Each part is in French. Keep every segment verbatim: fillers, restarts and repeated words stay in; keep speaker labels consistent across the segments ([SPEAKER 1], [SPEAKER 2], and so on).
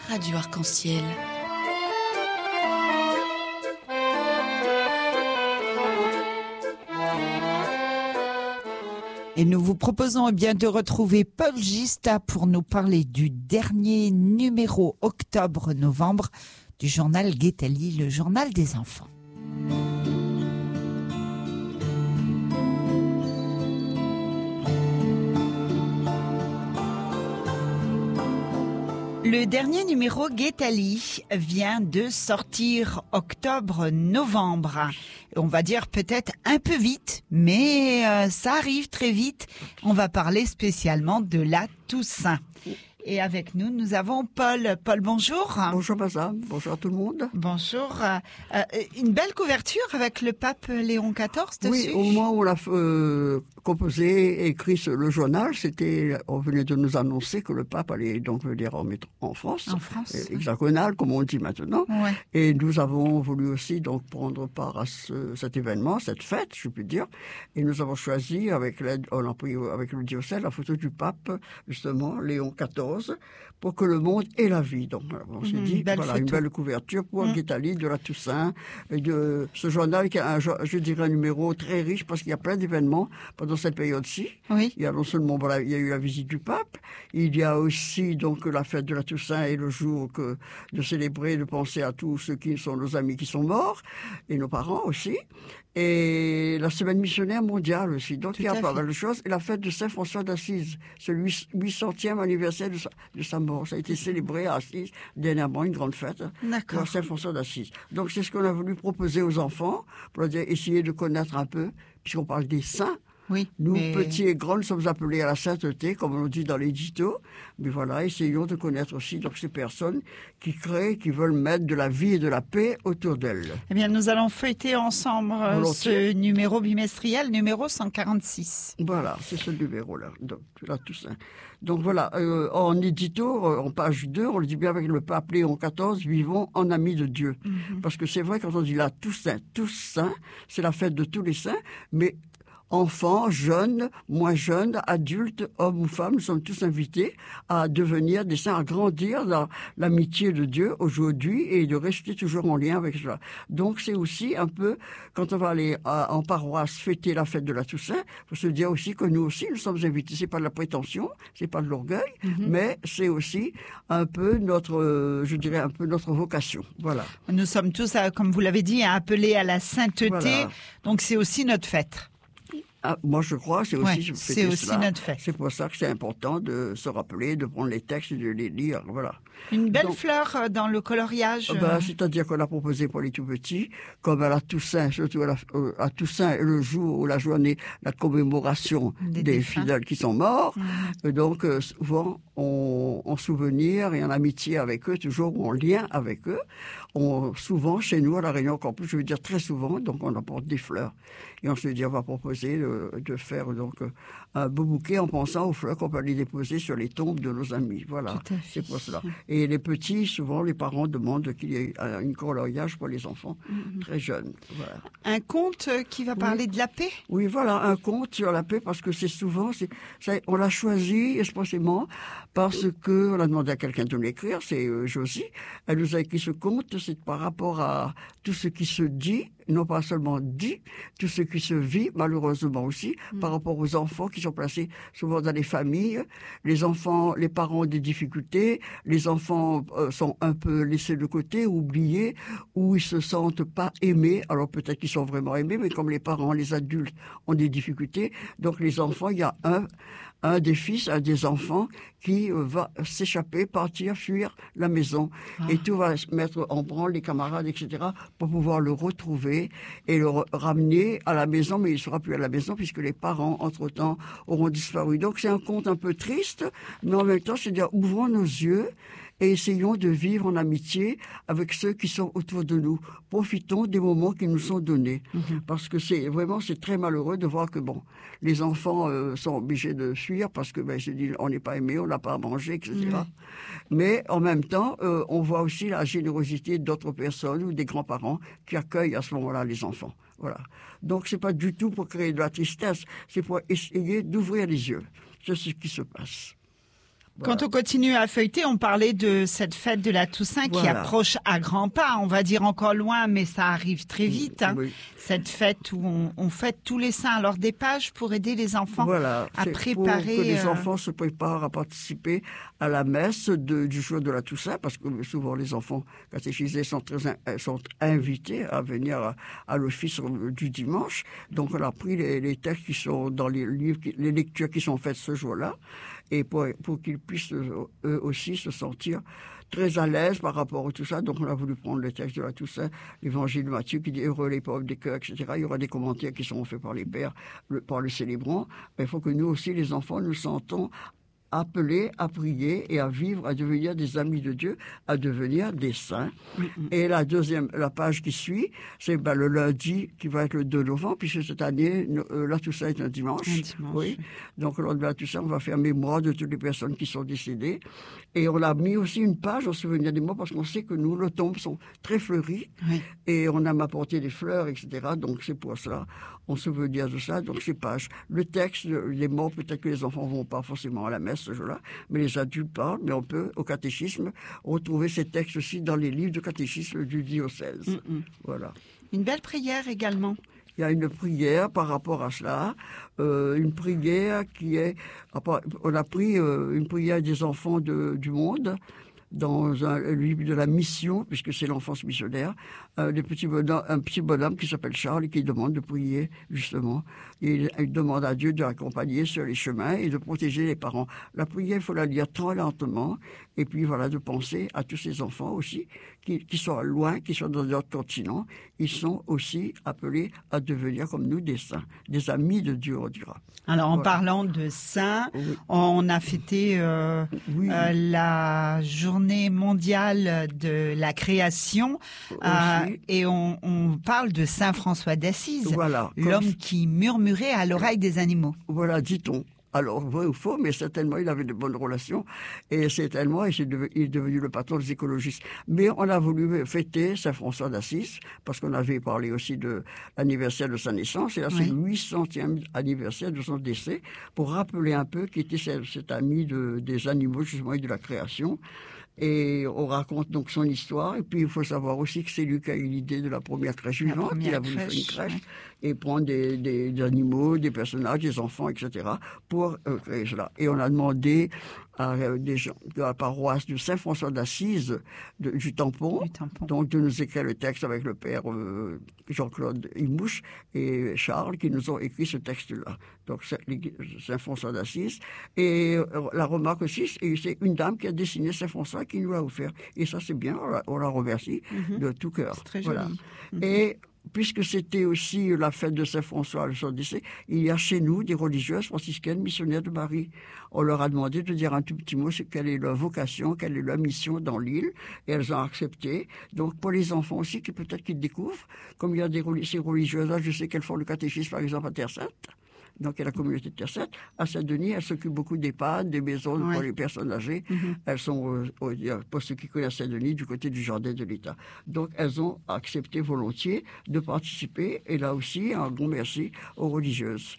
[SPEAKER 1] Radio Arc-en-Ciel.
[SPEAKER 2] Et nous vous proposons eh bien, de retrouver Paul Gista pour nous parler du dernier numéro octobre-novembre du journal Guettali, le journal des enfants. Le dernier numéro Guettali vient de sortir octobre-novembre. On va dire peut-être un peu vite, mais euh, ça arrive très vite. On va parler spécialement de la Toussaint. Et avec nous, nous avons Paul. Paul, bonjour.
[SPEAKER 3] Bonjour madame, bonjour à tout le monde.
[SPEAKER 2] Bonjour. Euh, une belle couverture avec le pape Léon quatorze dessus.
[SPEAKER 3] Oui, au moment où on a euh, composé et écrit ce, le journal, c'était, on venait de nous annoncer que le pape allait donc venir en, en France,
[SPEAKER 2] en France,
[SPEAKER 3] hexagonale comme on dit maintenant.
[SPEAKER 2] Ouais.
[SPEAKER 3] Et nous avons voulu aussi donc prendre part à ce, cet événement, cette fête, je puis dire. Et nous avons choisi avec l'aide, on a pris avec le diocèse la photo du pape justement Léon quatorze. Pour que le monde ait la vie. Donc, on s'est mmh, dit, voilà, photo. Une belle couverture pour mmh. Guettali de la Toussaint, et de ce journal qui a un, je dirais, un numéro très riche parce qu'il y a plein d'événements pendant cette période-ci.
[SPEAKER 2] Oui.
[SPEAKER 3] Il y a non seulement, voilà, il y a eu la visite du pape, il y a aussi, donc, la fête de la Toussaint et le jour que, de célébrer, de penser à tous ceux qui sont nos amis qui sont morts, et nos parents aussi. Et la semaine missionnaire mondiale aussi. Donc, Tout il y a pas mal de choses. Et la fête de Saint-François d'Assise, c'est le huit centième anniversaire de sa, de sa mort. Ça a été célébré à Assise dernièrement, une grande fête.
[SPEAKER 2] D'accord.
[SPEAKER 3] Saint-François d'Assise. Donc, c'est ce qu'on a voulu proposer aux enfants, pour dire, essayer de connaître un peu, puisqu'on parle des saints.
[SPEAKER 2] Oui,
[SPEAKER 3] nous,
[SPEAKER 2] mais...
[SPEAKER 3] petits et grands, nous sommes appelés à la sainteté, comme on dit dans l'édito. Mais voilà, essayons de connaître aussi donc, ces personnes qui créent, qui veulent mettre de la vie et de la paix autour d'elles.
[SPEAKER 2] Eh bien, nous allons feuilleter ensemble Volontiers. ce numéro bimestriel, numéro cent quarante-six.
[SPEAKER 3] Voilà, c'est ce numéro-là, donc, là, tout ça. Donc voilà, euh, en édito, en page deux, on le dit bien avec le pape Léon quatorze, vivons en amis de Dieu. Mm-hmm. Parce que c'est vrai, quand on dit là, Toussaint, tous saints, c'est la fête de tous les saints, mais enfants, jeunes, moins jeunes, adultes, hommes ou femmes, nous sommes tous invités à devenir des saints, à grandir dans l'amitié de Dieu aujourd'hui et de rester toujours en lien avec cela. Donc c'est aussi un peu, quand on va aller à, en paroisse fêter la fête de la Toussaint, il faut se dire aussi que nous aussi nous sommes invités. C'est pas de la prétention, c'est pas de l'orgueil, mm-hmm. mais c'est aussi un peu notre, euh, je dirais un peu notre vocation. Voilà.
[SPEAKER 2] Nous sommes tous, comme vous l'avez dit, appelés à la sainteté, voilà. Donc c'est aussi notre fête.
[SPEAKER 3] Ah, moi, je crois, c'est aussi,
[SPEAKER 2] ouais, c'est aussi
[SPEAKER 3] cela.
[SPEAKER 2] notre fête.
[SPEAKER 3] C'est pour ça que c'est important de se rappeler, de prendre les textes et de les lire, voilà.
[SPEAKER 2] Une belle
[SPEAKER 3] Donc,
[SPEAKER 2] fleur dans le coloriage.
[SPEAKER 3] Ben, c'est-à-dire qu'on a proposé pour les tout petits, comme à la Toussaint, surtout à, la, euh, à Toussaint, le jour ou la journée, la commémoration des, des fidèles qui sont morts. Mmh. Donc, euh, souvent, on, en souvenir et en amitié avec eux, toujours en lien avec eux. On, souvent, chez nous, à La Réunion, encore plus, je veux dire très souvent, donc on apporte des fleurs. Et on se dit, on va proposer de, de faire donc un beau bouquet en pensant aux fleurs qu'on peut les déposer sur les tombes de nos amis. Voilà, c'est pour cela. Et les petits, souvent, les parents demandent qu'il y ait un coloriage pour les enfants mm-hmm. très jeunes. Voilà.
[SPEAKER 2] Un conte qui va parler
[SPEAKER 3] oui.
[SPEAKER 2] de la paix.
[SPEAKER 3] Oui, voilà, un conte sur la paix, parce que c'est souvent, c'est, ça, on l'a choisi expressément parce que on a demandé à quelqu'un de l'écrire, c'est euh, Josie. Elle nous a écrit ce conte, c'est par rapport à tout ce qui se dit, non pas seulement dit, tout ce qui se vit, malheureusement aussi, mm. par rapport aux enfants qui sont placés souvent dans les familles. Les enfants, les parents ont des difficultés, les enfants euh, sont un peu laissés de côté, oubliés, ou ils se sentent pas aimés. Alors peut-être qu'ils sont vraiment aimés, mais comme les parents, les adultes ont des difficultés, donc les enfants, il y a un, un des fils, un des enfants qui euh, va s'échapper, partir, fuir la maison. Ah. Et tout va se mettre en branle, les camarades, et cetera, pour pouvoir le retrouver et le ramener à la maison, mais il ne sera plus à la maison puisque les parents, entre-temps, auront disparu. Donc c'est un conte un peu triste, mais en même temps, c'est dire ouvrons nos yeux et essayons de vivre en amitié avec ceux qui sont autour de nous. Profitons des moments qui nous sont donnés. Mm-hmm. Parce que c'est vraiment, c'est très malheureux de voir que bon, les enfants euh, sont obligés de fuir parce que ben, je dis, on n'est pas aimé, on n'a pas à manger, et cetera. Mm-hmm. Mais en même temps, euh, on voit aussi la générosité d'autres personnes ou des grands-parents qui accueillent à ce moment-là les enfants. Voilà. Donc c'est pas du tout pour créer de la tristesse, c'est pour essayer d'ouvrir les yeux. C'est ce qui se passe. Voilà.
[SPEAKER 2] Quand on continue à feuilleter, on parlait de cette fête de la Toussaint qui
[SPEAKER 3] Voilà.
[SPEAKER 2] approche à grands pas. On va dire encore loin, mais ça arrive très vite. Hein.
[SPEAKER 3] Oui.
[SPEAKER 2] Cette fête où on, on fête tous les saints. Alors des pages pour aider les enfants
[SPEAKER 3] Voilà,
[SPEAKER 2] à
[SPEAKER 3] c'est
[SPEAKER 2] préparer.
[SPEAKER 3] pour que les
[SPEAKER 2] euh,
[SPEAKER 3] enfants se préparent à participer à la messe de, du jour de la Toussaint, parce que souvent les enfants catéchisés sont, très, in- sont invités à venir à, à l'office du dimanche. Donc on a pris les, les textes qui sont dans les livres, qui- les lectures qui sont faites ce jour-là, et pour, pour qu'ils puissent eux aussi se sentir très à l'aise par rapport à tout ça. Donc on a voulu prendre le texte de la Toussaint, l'évangile de Matthieu qui dit « Heureux les pauvres des cœurs », et cetera. Il y aura des commentaires qui seront faits par les pères, le, par le célébrant. Mais il faut que nous aussi, les enfants, nous sentons appelés à prier et à vivre, à devenir des amis de Dieu, à devenir des saints. Mm-hmm. Et la deuxième, la page qui suit, c'est ben, le lundi qui va être le deux novembre, puisque cette année, euh, la Toussaint est un dimanche.
[SPEAKER 2] Un dimanche.
[SPEAKER 3] Oui. Donc lors de la Toussaint, on va faire mémoire de toutes les personnes qui sont décédées. Et on a mis aussi une page en souvenir des morts, parce qu'on sait que nous, nos tombes sont très fleuries.
[SPEAKER 2] Oui.
[SPEAKER 3] Et on a apporté des fleurs, et cetera. Donc c'est pour cela, on se veut dire de ça. Donc ces pages. Le texte, les morts, peut-être que les enfants vont pas forcément à la messe ce jour-là, mais les adultes parlent, mais on peut, au catéchisme, retrouver ces textes aussi dans les livres de catéchisme du diocèse. Mm-mm. Voilà.
[SPEAKER 2] Une belle prière également.
[SPEAKER 3] Il y a une prière par rapport à cela, euh, une prière qui est... On a pris euh, une prière des enfants de, du monde dans un livre de la mission, puisque c'est l'enfance missionnaire, euh, des petits bonhommes, un petit bonhomme qui s'appelle Charles et qui demande de prier, justement. Il, il demande à Dieu de l'accompagner sur les chemins et de protéger les parents. La prière, il faut la lire très lentement, et puis voilà, de penser à tous ces enfants aussi, qui, qui sont loin, qui sont dans d'autres continents. Ils sont aussi appelés à devenir comme nous des saints, des amis de Dieu, on dira.
[SPEAKER 2] Alors, en
[SPEAKER 3] voilà.
[SPEAKER 2] parlant de saints,
[SPEAKER 3] oui.
[SPEAKER 2] on a fêté euh,
[SPEAKER 3] oui.
[SPEAKER 2] euh, la journée mondiale de la création euh, et on, on parle de Saint François d'Assise,
[SPEAKER 3] voilà.
[SPEAKER 2] l'homme
[SPEAKER 3] Comme...
[SPEAKER 2] qui murmurait à l'oreille des animaux.
[SPEAKER 3] Voilà, dit-on. Alors, vrai ou faux, mais certainement, il avait de bonnes relations. Et certainement, il est, devenu, il est devenu le patron des écologistes. Mais on a voulu fêter Saint François d'Assise, parce qu'on avait parlé aussi de l'anniversaire de sa naissance. Et là, c'est oui. le huit centième anniversaire de son décès, pour rappeler un peu qui était cet, cet ami de, des animaux, justement, et de la création. Et on raconte donc son histoire. Et puis, il faut savoir aussi que c'est lui qui a eu l'idée de la première crèche vivante. Il a voulu faire une crèche et prendre des, des, des animaux, des personnages, des enfants, et cetera pour euh, créer cela. Et on a demandé à euh, des gens de la paroisse de Saint-François d'Assise de, du, Tampon,
[SPEAKER 2] du Tampon,
[SPEAKER 3] donc de nous écrire le texte avec le père euh, Jean-Claude Imouche et Charles qui nous ont écrit ce texte-là. Donc Saint-François d'Assise. Et euh, la remarque aussi, c'est une dame qui a dessiné Saint-François qui nous l'a offert. Et ça, c'est bien, on la, on la remercie mm-hmm. de tout cœur.
[SPEAKER 2] C'est très
[SPEAKER 3] voilà.
[SPEAKER 2] joli. Mm-hmm.
[SPEAKER 3] Et puisque c'était aussi la fête de Saint-François à son décès, il y a chez nous des religieuses franciscaines missionnaires de Marie. On leur a demandé de dire un tout petit mot sur quelle est leur vocation, quelle est leur mission dans l'île, et elles ont accepté. Donc pour les enfants aussi, qui peut-être qu'ils découvrent, comme il y a des ces religieuses-là, je sais qu'elles font le catéchisme par exemple à Terre-Sainte. Donc, il y a la communauté de Terre-Sainte. À Saint-Denis, elle s'occupe beaucoup d'EHPAD, des maisons ouais. pour les personnes âgées. Mm-hmm. Elles sont, euh, pour ceux qui connaissent Saint-Denis, du côté du jardin de l'État. Donc, elles ont accepté volontiers de participer. Et là aussi, un grand merci aux religieuses.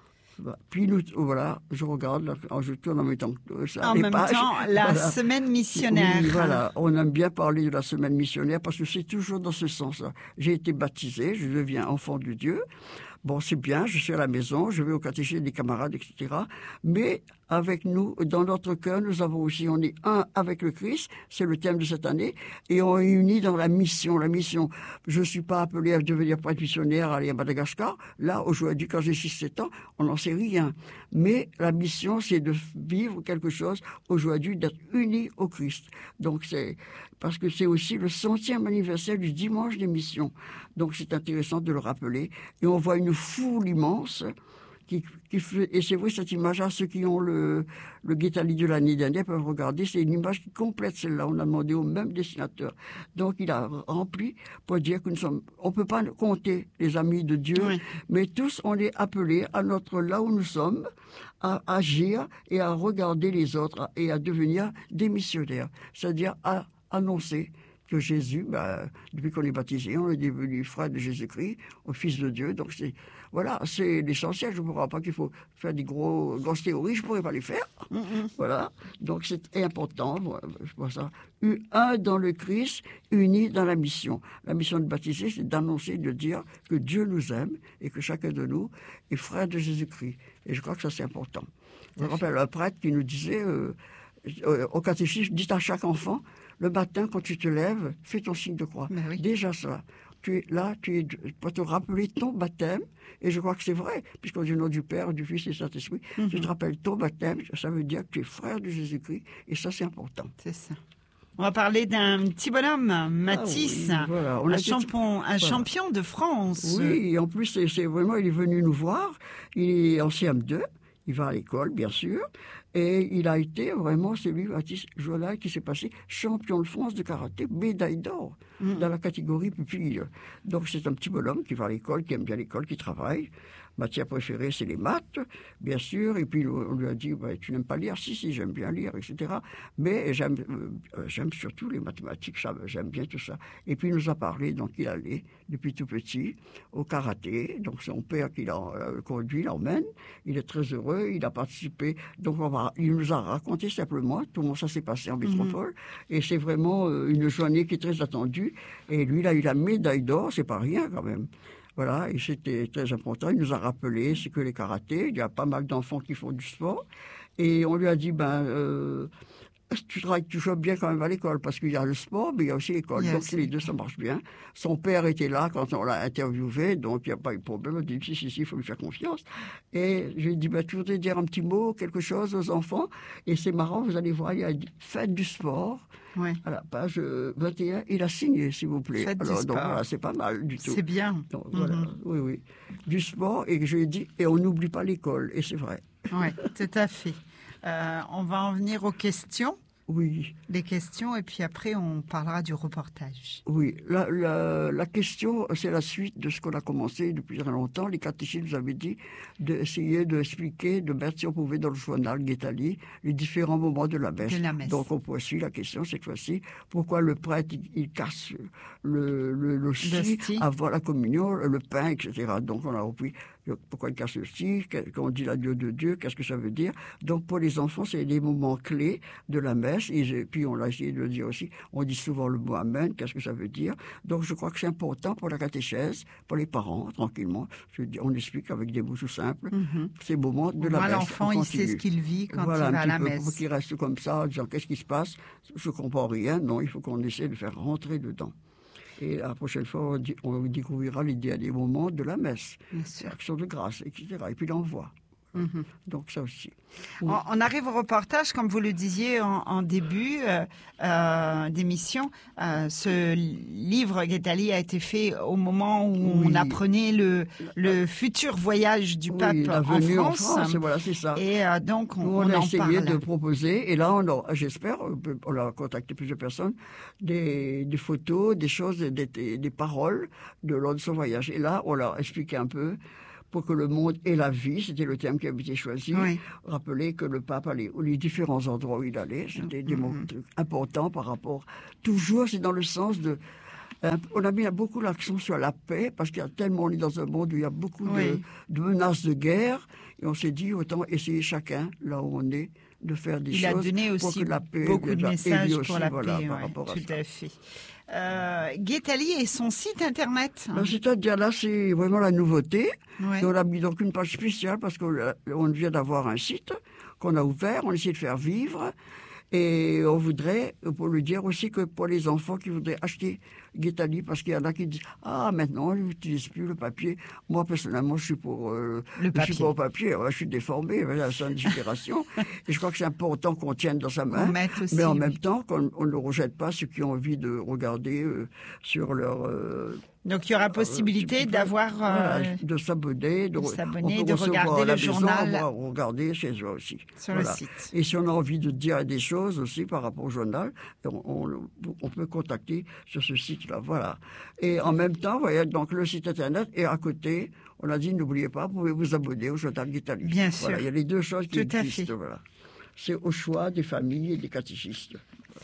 [SPEAKER 3] Puis nous, voilà, je regarde, là, je tourne en même temps que ça.
[SPEAKER 2] En
[SPEAKER 3] les
[SPEAKER 2] même
[SPEAKER 3] pages,
[SPEAKER 2] temps, la
[SPEAKER 3] voilà.
[SPEAKER 2] semaine missionnaire.
[SPEAKER 3] Oui, voilà, on aime bien parler de la semaine missionnaire parce que c'est toujours dans ce sens-là. J'ai été baptisé, je deviens enfant de Dieu. Bon, c'est bien, je suis à la maison, je vais au catéchisme des camarades, et cetera. Mais avec nous, dans notre cœur, nous avons aussi, on est un avec le Christ, c'est le thème de cette année, et on est unis dans la mission. La mission, je ne suis pas appelé à devenir prêtre missionnaire, aller à Madagascar. Là, aujourd'hui, quand j'ai six sept ans, on n'en sait rien. Mais la mission, c'est de vivre quelque chose aujourd'hui, d'être unis au Christ. Donc, c'est parce que c'est aussi le centième anniversaire du dimanche des missions. Donc, c'est intéressant de le rappeler. Et on voit une foule immense qui, qui fait, et c'est vrai, cette image-là, ceux qui ont le, le Guétali de l'année dernière peuvent regarder, c'est une image qui complète celle-là. On a demandé au même dessinateur. Donc, il a rempli pour dire que nous sommes, on peut pas compter les amis de Dieu, oui. mais tous, on est appelés à notre, là où nous sommes, à agir et à regarder les autres et à devenir des missionnaires. C'est-à-dire à annoncer que Jésus, bah, depuis qu'on est baptisé, on est devenu frère de Jésus-Christ, au Fils de Dieu. Donc c'est, voilà, c'est l'essentiel. Je ne crois pas qu'il faut faire des gros, grosses théories, je ne pourrais pas les faire. Mm-hmm. Voilà, donc c'est important. Je vois ça. Un dans le Christ, unis dans la mission. La mission de baptiser, c'est d'annoncer, de dire que Dieu nous aime et que chacun de nous est frère de Jésus-Christ. Et je crois que ça c'est important. Je me rappelle un prêtre qui nous disait euh, au catéchisme, dites à chaque enfant, le matin, quand tu te lèves, fais ton signe de croix.
[SPEAKER 2] Oui.
[SPEAKER 3] Déjà ça. Tu es là, tu es pour te rappeler ton baptême. Et je crois que c'est vrai, puisqu'on dit au nom du Père, du Fils et du Saint-Esprit. Mm-hmm. Tu te rappelles ton baptême, ça veut dire que tu es frère de Jésus-Christ. Et ça, c'est important.
[SPEAKER 2] C'est ça. On va parler d'un petit bonhomme, Mathis, ah oui, voilà. un, champion, un voilà. champion de France.
[SPEAKER 3] Oui, et en plus, c'est, c'est vraiment, il est venu nous voir. Il est en C M deux. Il va à l'école, bien sûr, et il a été vraiment celui, Mathis Jola, qui s'est passé champion de France de karaté, médaille d'or, mmh. dans la catégorie pupille. Donc c'est un petit bonhomme qui va à l'école, qui aime bien l'école, qui travaille. Matière préférée, c'est les maths, bien sûr. Et puis, on lui a dit, bah, tu n'aimes pas lire? Si, si, j'aime bien lire, et cetera. Mais j'aime, euh, j'aime surtout les mathématiques, ça, j'aime bien tout ça. Et puis, il nous a parlé, donc, il allait, depuis tout petit, au karaté. Donc, son père qui l'a euh, conduit, l'emmène. Il est très heureux, il a participé. Donc, on va, il nous a raconté simplement comment ça s'est passé en métropole. Mmh. Et c'est vraiment euh, une journée qui est très attendue. Et lui, il a eu la médaille d'or, c'est pas rien, quand même. Voilà, et c'était très important. Il nous a rappelé ce que les karatés. Il y a pas mal d'enfants qui font du sport. Et on lui a dit, ben, euh, tu travailles toujours bien quand même à l'école, parce qu'il y a le sport, mais il y a aussi l'école. Yes. Donc les deux, ça marche bien. Son père était là quand on l'a interviewé, donc il n'y a pas eu de problème. On dit, si, si, si, il faut lui faire confiance. Et je lui ai dit, ben, tu voudrais dire un petit mot, quelque chose aux enfants? Et c'est marrant, vous allez voir, il a dit, faites du sport. Ouais. À la page vingt et un, il a signé, s'il vous plaît.
[SPEAKER 2] Faites
[SPEAKER 3] Alors,
[SPEAKER 2] du
[SPEAKER 3] donc
[SPEAKER 2] sport.
[SPEAKER 3] voilà, c'est pas mal du tout.
[SPEAKER 2] C'est bien.
[SPEAKER 3] Donc, mm-hmm. voilà, oui, oui. Du sport, et je lui ai dit, et on n'oublie pas l'école, et c'est vrai.
[SPEAKER 2] Oui, tout à fait. Euh, on va en venir aux questions.
[SPEAKER 3] Oui.
[SPEAKER 2] Les questions, et puis après, on parlera du reportage.
[SPEAKER 3] Oui, la, la, la question, c'est la suite de ce qu'on a commencé depuis très longtemps. Les catéchistes nous avaient dit d'essayer d'expliquer, de mettre, si on pouvait, dans le journal Guettali, les différents moments de la messe.
[SPEAKER 2] De la messe.
[SPEAKER 3] Donc, on poursuit la question cette fois-ci. Pourquoi le prêtre, il, il casse le, le, le scie avant la communion, le pain, et cetera. Donc, on a repris. Pourquoi il casse le scie, quand on dit l'adieu de Dieu, qu'est-ce que ça veut dire? Donc pour les enfants, c'est des moments clés de la messe. Et puis on l'a essayé de le dire aussi, on dit souvent le mot Amen, qu'est-ce que ça veut dire? Donc je crois que c'est important pour la catéchèse, pour les parents, tranquillement. Je dis, on explique avec des mots tout simples mm-hmm. ces moments de la
[SPEAKER 2] Moi,
[SPEAKER 3] messe.
[SPEAKER 2] L'enfant, il sait ce qu'il vit quand
[SPEAKER 3] voilà,
[SPEAKER 2] il va à la
[SPEAKER 3] peu,
[SPEAKER 2] messe.
[SPEAKER 3] Pour qu'il reste comme ça, en disant qu'est-ce qui se passe? Je comprends rien. Non, il faut qu'on essaie de faire rentrer dedans. Et la prochaine fois, on découvrira les derniers moments de la messe. Action de grâce, et cetera. Et puis l'envoi. Mm-hmm. Donc ça aussi.
[SPEAKER 2] Oui. On, on arrive au reportage, comme vous le disiez en, en début euh, euh, d'émission. Euh, ce livre Guettali a été fait au moment où oui. on apprenait le, le futur voyage du
[SPEAKER 3] oui,
[SPEAKER 2] pape
[SPEAKER 3] la
[SPEAKER 2] en
[SPEAKER 3] venue
[SPEAKER 2] France.
[SPEAKER 3] En France, voilà, c'est ça.
[SPEAKER 2] Et euh, donc on,
[SPEAKER 3] Nous, on,
[SPEAKER 2] on
[SPEAKER 3] a
[SPEAKER 2] en
[SPEAKER 3] essayé
[SPEAKER 2] parle.
[SPEAKER 3] de proposer, et là, on a, j'espère, on a contacté plusieurs personnes, des, des photos, des choses, des, des, des paroles de lors de son voyage. Et là, on leur expliqué un peu. Pour que le monde et la vie, c'était le thème qui avait été choisi. Oui. Rappeler que le pape allait aux les différents endroits où il allait, c'était des mm-hmm. mots importants par rapport. Toujours, c'est dans le sens de. Euh, on a mis beaucoup l'accent sur la paix parce qu'il y a tellement, on est dans un monde où il y a beaucoup oui. de, de menaces de guerre, et on s'est dit autant essayer chacun là où on est de faire des
[SPEAKER 2] il
[SPEAKER 3] choses
[SPEAKER 2] a donné aussi
[SPEAKER 3] pour que la paix,
[SPEAKER 2] beaucoup de messages
[SPEAKER 3] aussi,
[SPEAKER 2] pour la
[SPEAKER 3] voilà,
[SPEAKER 2] paix,
[SPEAKER 3] par
[SPEAKER 2] ouais,
[SPEAKER 3] rapport à
[SPEAKER 2] tout
[SPEAKER 3] ça.
[SPEAKER 2] à fait. Euh, Guettali et son site internet.
[SPEAKER 3] Ben, c'est-à-dire là, c'est vraiment la nouveauté.
[SPEAKER 2] Ouais.
[SPEAKER 3] Et on a mis donc une page spéciale parce qu'on vient d'avoir un site qu'on a ouvert, on essaie de faire vivre. Et on voudrait, pour le dire aussi, que pour les enfants qui voudraient acheter Guettali, parce qu'il y en a qui disent « Ah, maintenant, on n'utilise plus le papier. » Moi, personnellement, je suis pour euh,
[SPEAKER 2] le papier.
[SPEAKER 3] Je suis pour le papier. Ouais, je suis déformé, c'est une génération. Et je crois que c'est important qu'on tienne dans sa main.
[SPEAKER 2] Aussi,
[SPEAKER 3] mais en
[SPEAKER 2] oui.
[SPEAKER 3] même temps, qu'on on ne rejette pas ceux qui ont envie de regarder euh, sur leur... Euh,
[SPEAKER 2] Donc il y aura possibilité euh, d'avoir... Euh,
[SPEAKER 3] voilà, de s'abonner, de,
[SPEAKER 2] de, s'abonner, de regarder le
[SPEAKER 3] maison,
[SPEAKER 2] journal.
[SPEAKER 3] Regarder chez eux aussi.
[SPEAKER 2] Sur
[SPEAKER 3] voilà.
[SPEAKER 2] le site.
[SPEAKER 3] Et si on a envie de dire des choses aussi par rapport au journal, on, on, on peut contacter sur ce site-là. Voilà. Et en même temps, vous voyez, donc le site internet, et à côté, on a dit, n'oubliez pas, vous pouvez vous abonner au journal Guettali.
[SPEAKER 2] Bien
[SPEAKER 3] voilà,
[SPEAKER 2] sûr.
[SPEAKER 3] il y a les deux choses qui
[SPEAKER 2] Tout
[SPEAKER 3] existent. Voilà. C'est au choix des familles et des catéchistes.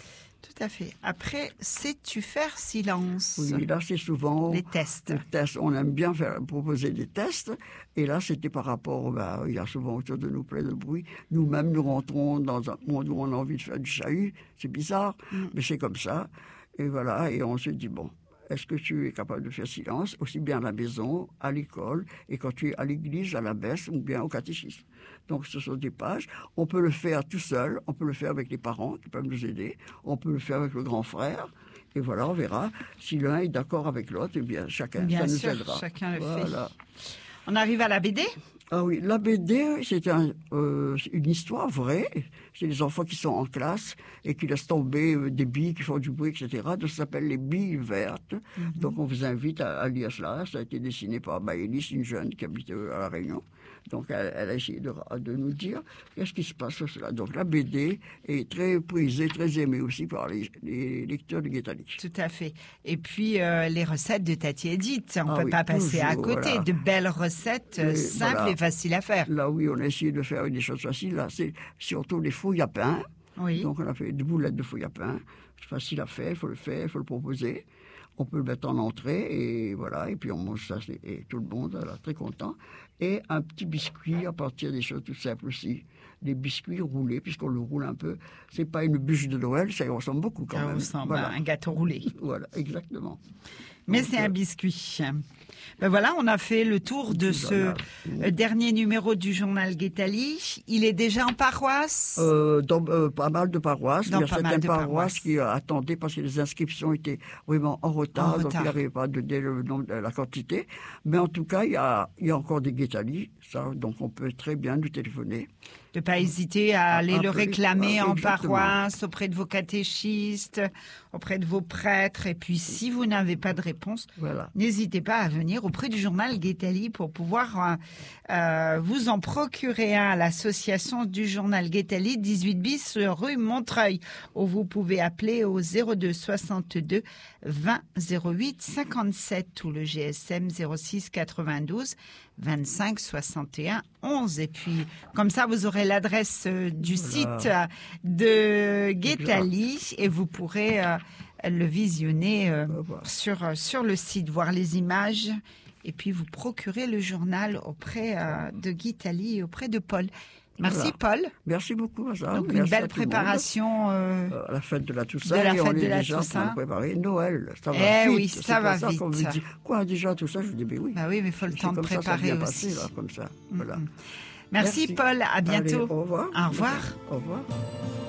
[SPEAKER 2] Tout à fait. Après, sais-tu faire silence?
[SPEAKER 3] Oui, là, c'est souvent...
[SPEAKER 2] Les tests.
[SPEAKER 3] Les tests. On aime bien faire, proposer des tests. Et là, c'était par rapport... Ben, il y a souvent autour de nous plein de bruit. Nous-mêmes, nous rentrons dans un monde où on a envie de faire du chahut. C'est bizarre, mm. mais c'est comme ça. Et voilà, et on se dit, bon, est-ce que tu es capable de faire silence, aussi bien à la maison, à l'école, et quand tu es à l'église, à la messe, ou bien au catéchisme. Donc, ce sont des pages. On peut le faire tout seul, on peut le faire avec les parents qui peuvent nous aider, on peut le faire avec le grand frère, et voilà, on verra. Si l'un est d'accord avec l'autre, eh bien, chacun,
[SPEAKER 2] bien
[SPEAKER 3] ça
[SPEAKER 2] sûr,
[SPEAKER 3] nous aidera.
[SPEAKER 2] Chacun le
[SPEAKER 3] voilà.
[SPEAKER 2] fait. On arrive à la B D?
[SPEAKER 3] Ah oui, la B D, c'est un, euh, une histoire vraie. C'est des enfants qui sont en classe et qui laissent tomber euh, des billes qui font du bruit, et cetera. Donc, ça s'appelle les billes vertes. Mm-hmm. Donc, on vous invite à, à lire cela. Ça a été dessiné par Maëlys, une jeune qui habite à La Réunion. Donc, elle, elle a essayé de, de nous dire qu'est-ce qui se passe sur cela. Donc, la B D est très prisée, très aimée aussi par les, les lecteurs de Guétali.
[SPEAKER 2] Tout à fait. Et puis, euh, les recettes de Tati Edith. On ne
[SPEAKER 3] ah
[SPEAKER 2] peut
[SPEAKER 3] oui,
[SPEAKER 2] pas passer
[SPEAKER 3] toujours,
[SPEAKER 2] à côté.
[SPEAKER 3] Voilà.
[SPEAKER 2] De belles recettes
[SPEAKER 3] et
[SPEAKER 2] simples
[SPEAKER 3] voilà.
[SPEAKER 2] et faciles à faire.
[SPEAKER 3] Là, oui, on a essayé de faire des choses faciles. Là, c'est surtout les fouilles à pain.
[SPEAKER 2] Oui.
[SPEAKER 3] Donc, on a fait des boulettes de fouilles à pain. C'est facile à faire, il faut le faire, il faut le proposer. On peut le mettre en entrée, et voilà, et puis on mange ça, et tout le monde est là, très content. Et un petit biscuit à partir des choses tout simples aussi. Des biscuits roulés, puisqu'on le roule un peu. C'est pas une bûche de Noël, ça ressemble beaucoup quand
[SPEAKER 2] ça
[SPEAKER 3] même.
[SPEAKER 2] ressemble
[SPEAKER 3] voilà.
[SPEAKER 2] à un gâteau roulé.
[SPEAKER 3] Voilà, exactement.
[SPEAKER 2] Mais
[SPEAKER 3] Donc,
[SPEAKER 2] c'est
[SPEAKER 3] euh,
[SPEAKER 2] un biscuit. Ben voilà, on a fait le tour de ce
[SPEAKER 3] voilà.
[SPEAKER 2] dernier numéro du journal Guétali. Il est déjà en paroisse
[SPEAKER 3] euh, Dans euh, pas mal de paroisses.
[SPEAKER 2] Dans
[SPEAKER 3] il y a
[SPEAKER 2] pas
[SPEAKER 3] certaines
[SPEAKER 2] mal de
[SPEAKER 3] paroisses,
[SPEAKER 2] paroisses
[SPEAKER 3] qui euh, attendaient parce que les inscriptions étaient vraiment en retard,
[SPEAKER 2] En
[SPEAKER 3] donc
[SPEAKER 2] retard.
[SPEAKER 3] il n'arrivait pas à donner le nombre, la quantité. Mais en tout cas, il y a, il y a encore des Guétali, ça, donc on peut très bien nous téléphoner.
[SPEAKER 2] De ne pas hésiter à aller
[SPEAKER 3] Appeler,
[SPEAKER 2] le réclamer
[SPEAKER 3] ah,
[SPEAKER 2] en
[SPEAKER 3] exactement.
[SPEAKER 2] paroisse, auprès de vos catéchistes, auprès de vos prêtres. Et puis, si vous n'avez pas de réponse,
[SPEAKER 3] Voilà.
[SPEAKER 2] n'hésitez pas à venir auprès du journal Guétali pour pouvoir euh, euh, vous en procurer un à l'association du journal Guétali, dix-huit bis rue Montreuil, où vous pouvez appeler au zéro deux soixante-deux vingt zéro huit cinquante-sept ou le G S M zéro six quatre-vingt-douze vingt-cinq soixante et un onze. Et puis, comme ça, vous aurez l'adresse euh, du
[SPEAKER 3] Voilà.
[SPEAKER 2] site euh, de Guétali et vous pourrez euh, le visionner euh,
[SPEAKER 3] Voilà.
[SPEAKER 2] sur, euh, sur le site, voir les images et puis vous procurer le journal auprès euh, de Guétali et auprès de Paul. Merci
[SPEAKER 3] Voilà.
[SPEAKER 2] Paul.
[SPEAKER 3] Merci beaucoup, Mazar.
[SPEAKER 2] Donc, une
[SPEAKER 3] Merci
[SPEAKER 2] belle
[SPEAKER 3] à tout le monde.
[SPEAKER 2] préparation. euh,
[SPEAKER 3] Euh, à la fête de la Toussaint,
[SPEAKER 2] de la
[SPEAKER 3] et on
[SPEAKER 2] fête de
[SPEAKER 3] est
[SPEAKER 2] la
[SPEAKER 3] déjà en train
[SPEAKER 2] Toussaint.
[SPEAKER 3] de préparer Noël. Ça va
[SPEAKER 2] Eh
[SPEAKER 3] vite.
[SPEAKER 2] oui,
[SPEAKER 3] C'est
[SPEAKER 2] ça
[SPEAKER 3] pour
[SPEAKER 2] va
[SPEAKER 3] ça qu'on
[SPEAKER 2] vite.
[SPEAKER 3] me dit, quoi, déjà tout ça? Je dis, mais oui.
[SPEAKER 2] Bah oui, mais il faut le
[SPEAKER 3] C'est
[SPEAKER 2] temps de
[SPEAKER 3] comme ça, ça a
[SPEAKER 2] préparer
[SPEAKER 3] bien
[SPEAKER 2] aussi.
[SPEAKER 3] passé, là, comme ça. Voilà.
[SPEAKER 2] Merci,
[SPEAKER 3] Merci.
[SPEAKER 2] Paul, à bientôt.
[SPEAKER 3] Allez, au revoir.
[SPEAKER 2] Au revoir.
[SPEAKER 3] Au revoir.